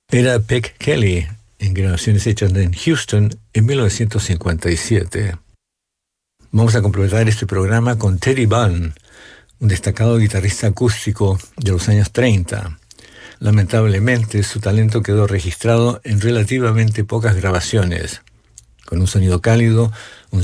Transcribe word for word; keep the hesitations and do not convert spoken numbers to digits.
Era Peck Kelly, en grabaciones hechas en Houston en mil novecientos cincuenta y siete. Vamos a completar este programa con Teddy Bunn, un destacado guitarrista acústico de los años treinta. Lamentablemente, su talento quedó registrado en relativamente pocas grabaciones. Con un sonido cálido, un